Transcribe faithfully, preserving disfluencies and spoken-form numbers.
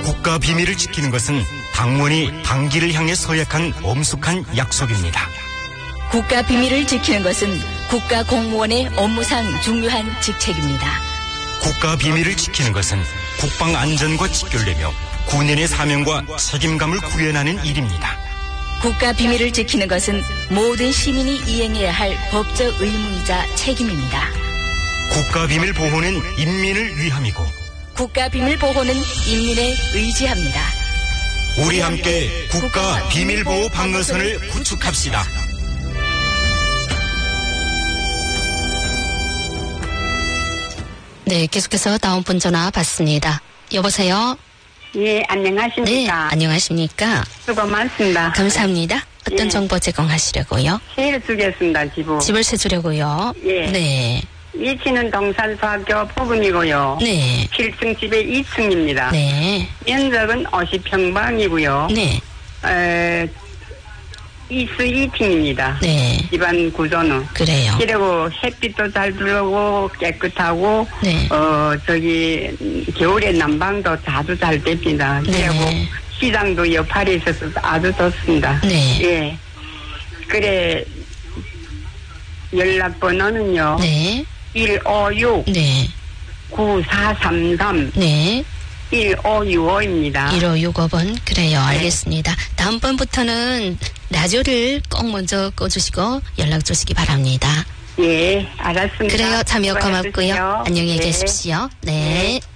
국가 비밀을 지키는 것은 당원이 당기를 향해 서약한 엄숙한 약속입니다. 국가 비밀을 지키는 것은 국가 공무원의 업무상 중요한 직책입니다. 국가 비밀을 지키는 것은 국방 안전과 직결되며 군인의 사명과 책임감을 구현하는 일입니다. 국가 비밀을 지키는 것은 모든 시민이 이행해야 할 법적 의무이자 책임입니다. 국가 비밀 보호는 인민을 위함이고 국가 비밀 보호는 인민의 의지합니다. 우리 함께 국가 비밀 보호 방어선을 구축합시다. 네, 계속해서 다음 분 전화 받습니다. 여보세요? 예, 안녕하십니까? 네, 안녕하십니까? 수고 많습니다. 감사합니다. 어떤 예. 정보 제공하시려고요? 세를 주겠습니다, 집을. 집을 세주려고요? 예. 네. 위치는 동산수학교 부근이고요. 네. 칠 층 집에 이 층입니다. 네. 면적은 오십 평방이고요. 네. 에, 이수 이 팀입니다. 네. 집안 구조는. 그래요. 그리고 햇빛도 잘 들어오고 깨끗하고, 네. 어, 저기, 겨울에 난방도 자주 잘 됩니다. 네. 그리고 시장도 옆팔에 있어서 아주 좋습니다. 네. 예. 그래, 연락번호는요. 네. 일오육 네. 구사삼삼 네. 일오육오입니다. 일오육오 번. 그래요. 알겠습니다. 다음번부터는 라디오를 꼭 먼저 꺼주시고 연락 주시기 바랍니다. 예, 알았습니다. 그래요. 참여 고맙고요. 수고하셨어요. 안녕히 네. 계십시오. 네. 네.